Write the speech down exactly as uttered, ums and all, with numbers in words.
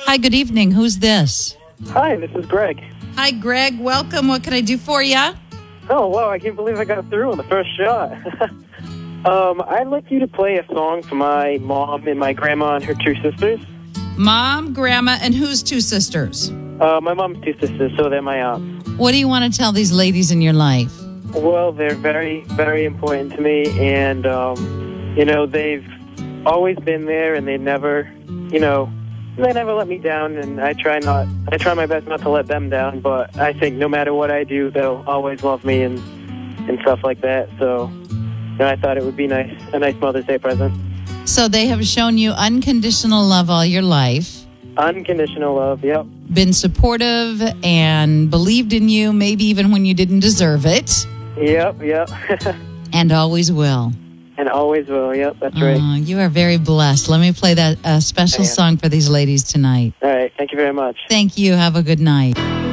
Hi, good evening. Who's this? Hi, this is Greg. Hi, Greg. Welcome. What can I do for you? Oh, wow, I can't believe I got through on the first shot. um, I'd like you to play a song for my mom and my grandma and her two sisters. Mom, grandma, and whose two sisters? Uh, my mom's two sisters, so they're my aunts. What do you want to tell these ladies in your life? Well, they're very, very important to me, and, um, you know, they've always been there, and they never, you know, they never let me down, and I try not, I try my best not to let them down, but I think no matter what I do, they'll always love me and, and stuff like that, so, you know, I thought it would be nice, a nice Mother's Day present. So they have shown you unconditional love all your life. Unconditional love, yep. Been supportive and believed in you, maybe even when you didn't deserve it. Yep, yep. And always will. And always will, yep, that's right. Uh, you are very blessed. Let me play that uh, special song for these ladies tonight. All right, thank you very much. Thank you. Have a good night.